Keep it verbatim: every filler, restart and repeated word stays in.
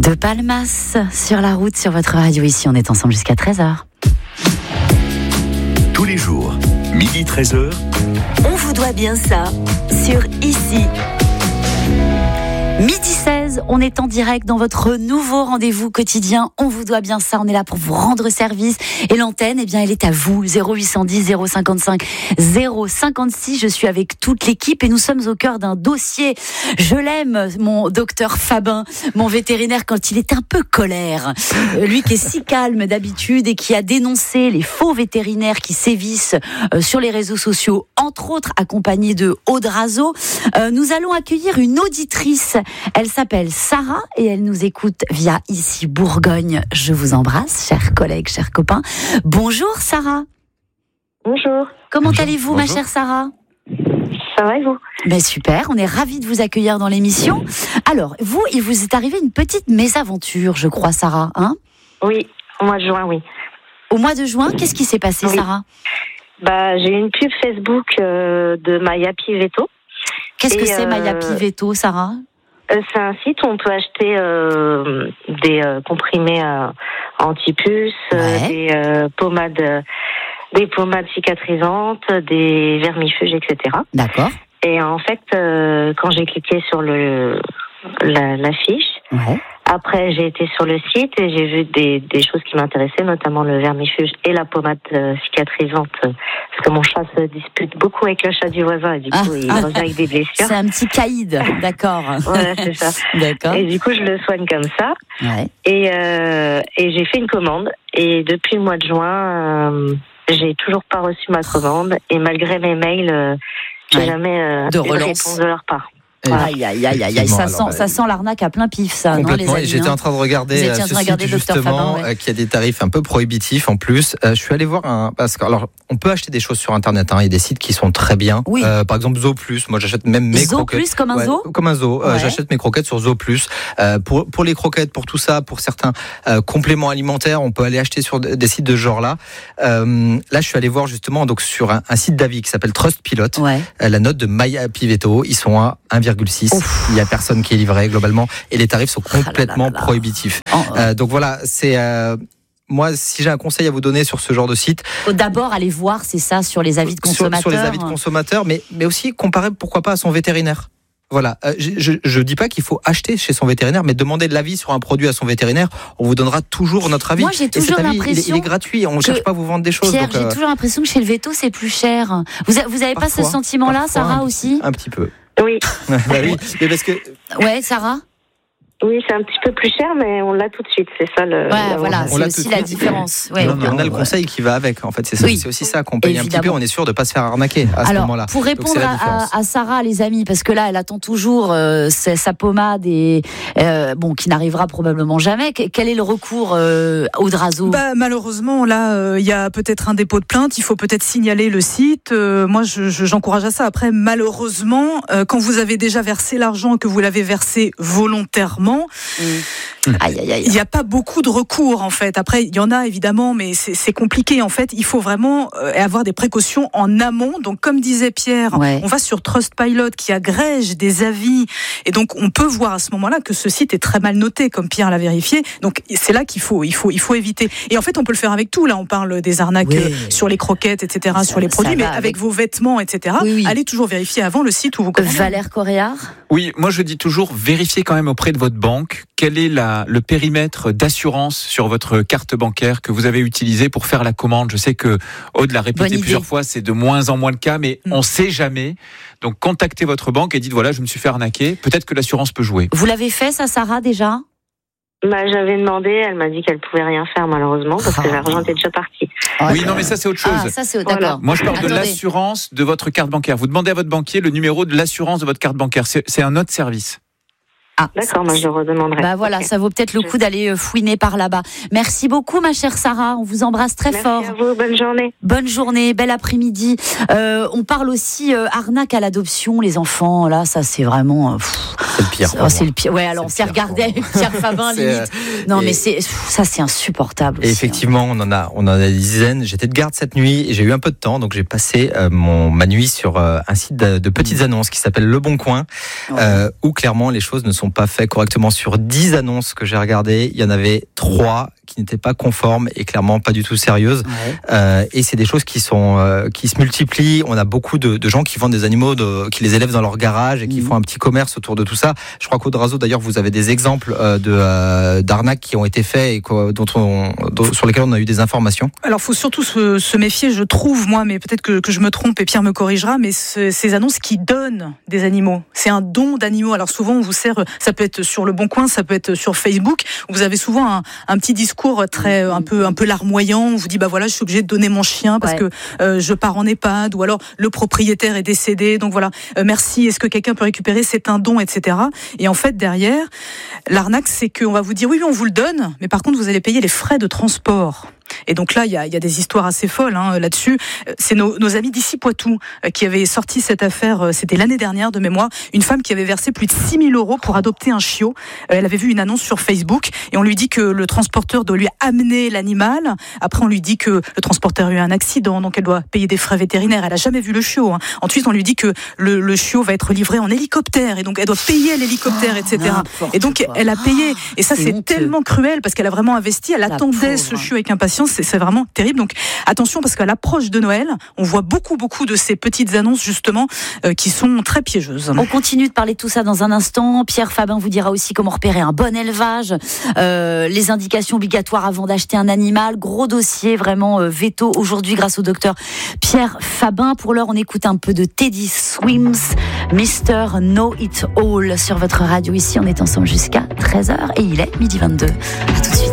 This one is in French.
De Palmas, sur la route, sur votre radio. Ici, on est ensemble jusqu'à treize heures. Tous les jours, midi treize heures. On vous doit bien ça, sur Ici. Midi seize, on est en direct dans votre nouveau rendez-vous quotidien. On vous doit bien ça, on est là pour vous rendre service. Et l'antenne, eh bien, elle est à vous. zéro huit cent dix, zéro cinquante-cinq, zéro cinquante-six. Je suis avec toute l'équipe et nous sommes au cœur d'un dossier. Je l'aime, mon docteur Fabin, mon vétérinaire, quand il est un peu colère. Lui qui est si calme d'habitude et qui a dénoncé les faux vétérinaires qui sévissent sur les réseaux sociaux, entre autres accompagné de Aude Razeau. Euh, nous allons accueillir une auditrice. Elle s'appelle Sarah et elle nous écoute via Ici Bourgogne. Je vous embrasse, chers collègues, chers copains. Bonjour Sarah. Bonjour. Comment Bonjour. allez-vous, Bonjour. ma chère Sarah ? Ça va et vous ? Ben super, on est ravis de vous accueillir dans l'émission. Alors, vous, il vous est arrivé une petite mésaventure, je crois, Sarah, hein ? Oui, au mois de juin, oui. Au mois de juin, qu'est-ce qui s'est passé, oui. Sarah ? Bah, j'ai une pub Facebook euh, de My Happy Veto. Qu'est-ce que Et, c'est, euh, My Happy Veto, Sarah ? euh, C'est un site où on peut acheter euh, des euh, comprimés euh, anti-puces, Ouais. euh, des euh, pommades, euh, des pommades cicatrisantes, des vermifuges, et cetera. D'accord. Et en fait, euh, quand j'ai cliqué sur le la, la fiche, Ouais. après j'ai été sur le site et j'ai vu des, des choses qui m'intéressaient, notamment le vermifuge et la pommade euh, cicatrisante, euh, parce que mon chat se dispute beaucoup avec le chat du voisin et du coup Ah, il ah, revient avec des blessures. C'est un petit caïd, d'accord. Ouais, c'est ça. D'accord. Et du coup je le soigne comme ça. Ouais. Et, euh, et j'ai fait une commande et depuis le mois de juin, euh, j'ai toujours pas reçu ma commande et malgré mes mails, euh, j'ai Ouais. jamais euh, De eu de relance. réponse de leur part. Voilà. Aïe, aïe, aïe, aïe, aïe. Ça sent, ça sent l'arnaque à plein pif, ça, non, les Complètement, amis, et j'étais hein. en train de Vous regarder étiez euh, en train ce de regarder site docteur justement Fabin, ouais. euh, qui a des tarifs un peu prohibitifs en plus. Euh, je suis allé voir un parce que alors on peut acheter des choses sur internet. Hein, il y a des sites qui sont très bien. Oui. Euh, par exemple Zoo Plus. Moi j'achète même mes Zoo croquettes. Plus, comme un Ouais, zoo ? Comme un zoo. Euh, Ouais. j'achète mes croquettes sur Zoo Plus. Euh, pour pour les croquettes, pour tout ça, pour certains euh, compléments alimentaires, on peut aller acheter sur des sites de ce genre-là. Euh, là, je suis allé voir justement donc sur un, un site d'avis qui s'appelle Trustpilot. Ouais. Euh, la note de My Happy Veto, ils sont à un virgule six. Ouf. Il y a personne qui est livré globalement et les tarifs sont Ah là complètement là là là. prohibitifs. Oh, Euh, donc voilà, c'est euh, moi si j'ai un conseil à vous donner sur ce genre de site, Faut d'abord aller voir, c'est ça, sur les avis de sur, consommateurs. sur les avis de consommateurs, mais mais aussi comparer pourquoi pas à son vétérinaire. Voilà, euh, je, je, je dis pas qu'il faut acheter chez son vétérinaire, mais demander de l'avis sur un produit à son vétérinaire, on vous donnera toujours notre avis. Moi, j'ai et toujours cet avis, il, est- l'impression il est gratuit, on ne que- cherche pas à vous vendre des choses. Pierre, donc, j'ai euh, toujours l'impression que chez le veto, c'est plus cher. Vous, a- vous avez pas ce parfois, sentiment-là, parfois, Sarah, un- aussi ? un petit peu. Oui, Bah oui, mais parce que Ouais, Sarah ? oui, c'est un petit peu plus cher, mais on l'a tout de suite, c'est ça le. Ouais, l'avantage. voilà, on c'est l'a aussi tout la de suite. différence. Ouais. non, mais on a le Ouais. conseil qui va avec. En fait, c'est ça, Oui. c'est aussi ça qu'on paye un petit peu. Évidemment. On est sûr de pas se faire arnaquer à ce Alors, moment-là. pour Donc, répondre c'est la à, différence. à- à Sarah, les amis, parce que là, elle attend toujours euh, sa, sa pommade et euh, bon, qui n'arrivera probablement jamais. Que- Quel est le recours euh, Aude Razeau ? Bah, malheureusement, là, euh, il y a peut-être un dépôt de plainte. Il faut peut-être signaler le site. Euh, moi, je, je- j'encourage à ça. Après, malheureusement, euh, quand vous avez déjà versé l'argent, que vous l'avez versé volontairement, Aïe, aïe, aïe. il n'y a pas beaucoup de recours, en fait. Après, il y en a évidemment, mais c'est, c'est compliqué. En fait, il faut vraiment euh, avoir des précautions en amont. Donc, comme disait Pierre, Ouais. on va sur Trustpilot qui agrège des avis, et donc on peut voir à ce moment-là que ce site est très mal noté, comme Pierre l'a vérifié. Donc, c'est là qu'il faut, il faut, il faut éviter. Et en fait, on peut le faire avec tout. Là, on parle des arnaques Oui. euh, sur les croquettes, et cetera, Ça- sur les ça produits, mais va avec, avec- vos vêtements, et cetera. Oui, oui. Allez toujours vérifier avant le site où vous commandez. Valère Coréard ? Oui, moi je dis toujours, vérifiez quand même auprès de votre banque quel est la, le périmètre d'assurance sur votre carte bancaire que vous avez utilisé pour faire la commande. Je sais que Aude l'a Bonne répété idée. plusieurs fois, c'est de moins en moins le cas, mais Mm. on sait jamais. Donc contactez votre banque et dites voilà, je me suis fait arnaquer. Peut-être que l'assurance peut jouer. Vous l'avez fait, ça, Sarah, déjà ? Bah, j'avais demandé, elle m'a dit qu'elle pouvait rien faire malheureusement parce que Ah. l'argent était déjà parti. Oui, non, mais ça c'est autre chose. Ah, ça, c'est Voilà. d'accord. Moi, je parle de Attendez. l'assurance de votre carte bancaire. Vous demandez à votre banquier le numéro de l'assurance de votre carte bancaire. C'est, c'est un autre service. Ah, D'accord, moi je redemanderai. Bah voilà, Ok. ça vaut peut-être le coup d'aller euh, fouiner par là-bas. Merci beaucoup, ma chère Sarah. On vous embrasse très Merci fort. à vous, bonne journée. Bonne journée, bel après-midi. Euh, on parle aussi euh, arnaque à l'adoption, les enfants. Là, ça c'est vraiment. euh, pff, C'est le pire. c'est, pour oh, c'est moi. le pire. Ouais, alors on C'est s'est le pire regardé pour avec Pierre Fabin, C'est, limite. Non, et- mais c'est pff, ça, c'est insupportable. Et aussi, effectivement, on en a, on en a des dizaines. J'étais de garde cette nuit et j'ai eu un peu de temps, donc j'ai passé euh, mon ma nuit sur euh, un site de, de petites annonces qui s'appelle Le Bon Coin, hein. euh, où clairement les choses ne sont sont pas faits correctement. Sur dix annonces que j'ai regardées, il y en avait trois qui n'étaient pas conformes et clairement pas du tout sérieuses. Ouais. Euh, et c'est des choses qui sont euh, qui se multiplient. On a beaucoup de, de gens qui vendent des animaux, de, qui les élèvent dans leur garage et qui mmh. font un petit commerce autour de tout ça. Je crois qu'au Drazo, d'ailleurs, vous avez des exemples euh, de euh, d'arnaques qui ont été faits et quoi, dont on, dont, sur lesquels on a eu des informations. Alors, faut surtout se, se méfier, je trouve, moi, mais peut-être que, que je me trompe et Pierre me corrigera, mais ce, ces annonces qui donnent des animaux, c'est un don d'animaux. Alors souvent, on vous sert, ça peut être sur le Bon Coin, ça peut être sur Facebook. Vous avez souvent un, un petit discours très un peu un peu larmoyant. On vous dit bah voilà, je suis obligé de donner mon chien parce ouais. que euh, je pars en EHPAD, ou alors le propriétaire est décédé. Donc voilà, euh, merci. Est-ce que quelqu'un peut récupérer? C'est un don, et cetera. Et en fait derrière, l'arnaque, c'est qu'on va vous dire oui, oui, on vous le donne, mais par contre vous allez payer les frais de transport. Et donc là, il y a, il y a des histoires assez folles hein, là-dessus. C'est nos, nos amis d'ici Poitou euh, qui avaient sorti cette affaire, euh, c'était l'année dernière de mémoire, une femme qui avait versé plus de six mille euros pour adopter un chiot. Euh, elle avait vu une annonce sur Facebook et on lui dit que le transporteur doit lui amener l'animal. Après, on lui dit que le transporteur a eu un accident, donc elle doit payer des frais vétérinaires. Elle a jamais vu le chiot. Hein. Ensuite, on lui dit que le, le chiot va être livré en hélicoptère et donc elle doit payer l'hélicoptère, et cetera. Oh, et donc, elle a payé. Et ça, c'est, c'est tellement cruel parce qu'elle a vraiment investi. Elle La attendait pauvre. ce chiot avec impatience. C'est, c'est vraiment terrible. Donc attention parce qu'à l'approche de Noël, on voit beaucoup beaucoup de ces petites annonces justement euh, qui sont très piégeuses. On continue de parler de tout ça dans un instant. Pierre Fabin vous dira aussi comment repérer un bon élevage, euh, les indications obligatoires avant d'acheter un animal. Gros dossier vraiment euh, veto aujourd'hui grâce au docteur Pierre Fabin. Pour l'heure, on écoute un peu de Teddy Swims, mister Know It All sur votre radio. Ici, on est ensemble jusqu'à treize heures et il est midi vingt-deux. À tout de suite.